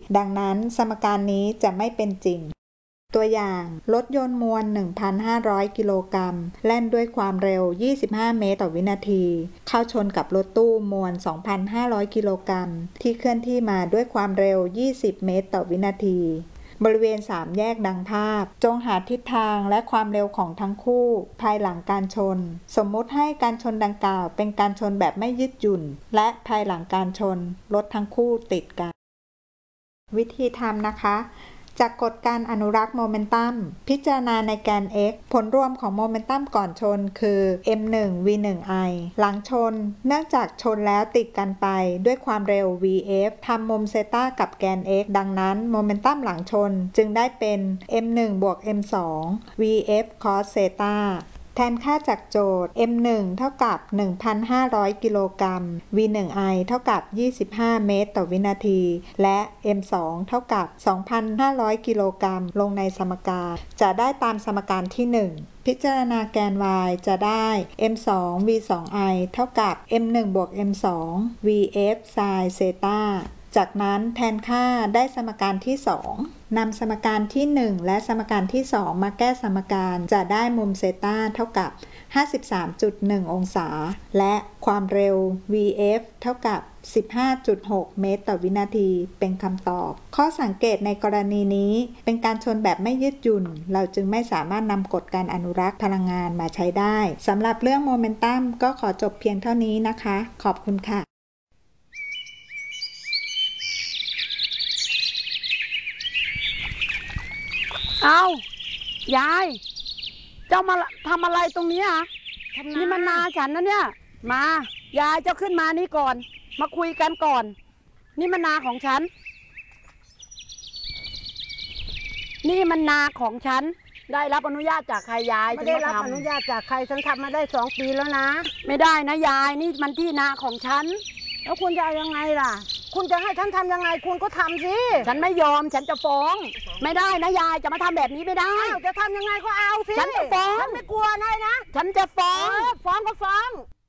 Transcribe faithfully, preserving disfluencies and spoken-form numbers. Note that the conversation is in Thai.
ดังนั้นสมการนี้จะไม่เป็นจริงตัวอย่างรถยนต์มวล หนึ่งพันห้าร้อย กิโลกรัมแล่นด้วยความเร็ว ยี่สิบห้า เมตรต่อวินาทีเข้าชนกับรถตู้มวล สองพันห้าร้อย กิโลกรัมที่เคลื่อนที่มาด้วยความเร็ว ยี่สิบ เมตรต่อวินาทีบริเวณสามแยกดังภาพจงหาทิศทางและความเร็วของทั้งคู่ภายหลังการชนสมมุติให้การชนดังกล่าวเป็นการชนแบบไม่ยืดหยุ่นและภายหลังการชนรถทั้งคู่ติดกันวิธีทำนะคะจากกฎการอนุรักษ์โมเมนตัมพิจารณาในแกน x ผลรวมของโมเมนตัมก่อนชนคือ เอ็ม หนึ่ง วี หนึ่ง ไอ หลังชนเนื่องจากชนแล้วติดกันไปด้วยความเร็ว วี เอฟ ทำมุมเซตากับแกน x ดังนั้นโมเมนตัมหลังชนจึงได้เป็น เอ็ม หนึ่ง บวก เอ็ม สอง วี เอฟ cos เซตาแทนค่าจากโจทย์ เอ็ม หนึ่ง เท่ากับ หนึ่งพันห้าร้อย กิโลกรัม วี หนึ่ง ไอ เท่ากับ ยี่สิบห้า เมตรต่อวินาทีและ เอ็ม สอง เท่ากับ สองพันห้าร้อย กิโลกรัมลงในสมการจะได้ตามสมการที่ หนึ่ง พิจารณาแกน y จะได้ เอ็ม สอง วี สอง ไอ เท่ากับ เอ็ม หนึ่ง บวก เอ็ม สอง วี เอฟ sin เซตาจากนั้นแทนค่าได้สมการที่สองนำสมการที่หนึ่งและสมการที่สองมาแก้สมการจะได้มุมเซตาเท่ากับ ห้าสิบสามจุดหนึ่ง องศาและความเร็ว วี เอฟ เท่ากับ สิบห้าจุดหก เมตรต่อวินาทีเป็นคำตอบข้อสังเกตในกรณีนี้เป็นการชนแบบไม่ยืดหยุ่นเราจึงไม่สามารถนำกฎการอนุรักษ์พลังงานมาใช้ได้สำหรับเรื่องโมเมนตัมก็ขอจบเพียงเท่านี้นะคะขอบคุณค่ะเอายายเจ้ามาทำอะไรตรงนี้อ่ะนี่มันนาฉันนะเนี่ยมายายเจ้าขึ้นมานี่ก่อนมาคุยกันก่อนนี่มันนาของฉันนี่มันนาของฉันได้รับอนุญาตจากใครยายไม่ได้รับอนุญาตจากใครฉันทำมาได้สองปีแล้วนะไม่ได้นะยายนี่มันที่นาของฉันแล้วคุณจะยังไงล่ะคุณจะให้ฉันทำยังไงคุณก็ทำสิฉันไม่ยอมฉันจะฟ้องไม่ได้นะยายจะมาทำแบบนี้ไม่ได้จะทำยังไงก็เอาสิฉันจะฟ้องฉันไม่กลัวนะนะฉันจะฟ้องฟ้องก็ฟ้อง